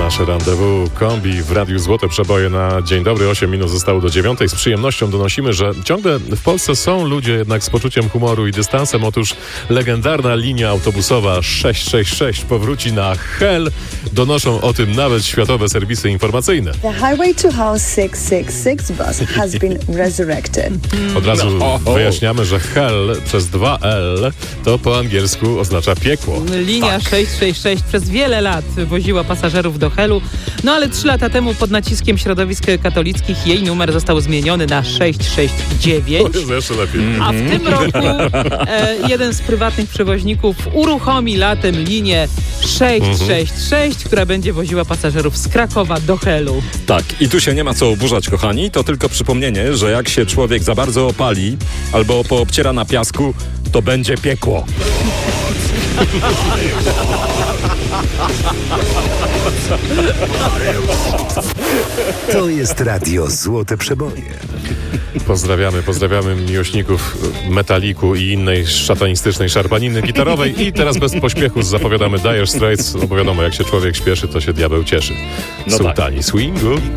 nasze rendezvous kombi w Radiu Złote Przeboje na dzień dobry. 8 minut zostało do 9. Z przyjemnością donosimy, że ciągle w Polsce są ludzie jednak z poczuciem humoru i dystansem. Otóż legendarna linia autobusowa 666 powróci na Hel. Donoszą o tym nawet światowe serwisy informacyjne. The Highway to Hell 666 bus has been resurrected. Od razu wyjaśniamy, że Hel przez 2L to po angielsku oznacza piekło. Linia 666 przez wiele lat woziła pasażerów do Helu, no ale 3 lata temu pod naciskiem środowisk katolickich jej numer został zmieniony na 669. To jest jeszcze lepiej. A w tym roku jeden z prywatnych przewoźników uruchomi latem linię 666, która będzie woziła pasażerów z Krakowa do Helu. Tak, i tu się nie ma co oburzać, kochani. To tylko przypomnienie, że jak się człowiek za bardzo opali albo poobciera na piasku, to będzie piekło. To jest Radio Złote Przeboje. Pozdrawiamy miłośników metaliku i innej szatanistycznej szarpaniny gitarowej. I teraz bez pośpiechu zapowiadamy Dire Straits. No bo wiadomo, jak się człowiek śpieszy, to się diabeł cieszy. No Sultani swingu.